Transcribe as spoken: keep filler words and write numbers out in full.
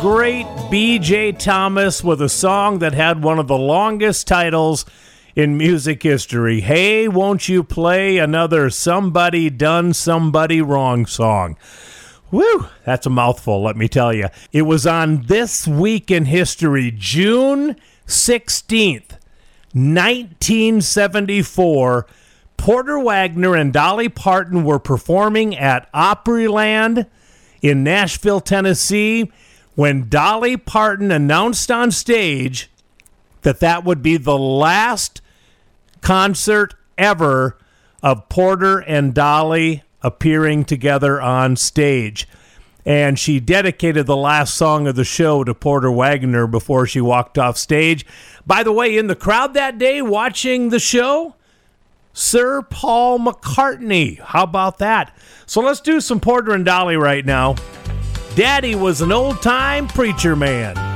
Great B J Thomas with a song that had one of the longest titles in music history. Hey, won't you play another Somebody Done Somebody Wrong song? Woo, that's a mouthful, let me tell you. It was on This Week in History, June sixteenth, nineteen seventy-four. Porter Wagoner and Dolly Parton were performing at Opryland in Nashville, Tennessee, when Dolly Parton announced on stage that that would be the last concert ever of Porter and Dolly appearing together on stage. And she dedicated the last song of the show to Porter Wagoner before she walked off stage. By the way, in the crowd that day watching the show, Sir Paul McCartney. How about that? So let's do some Porter and Dolly right now. Daddy was an old-time preacher man.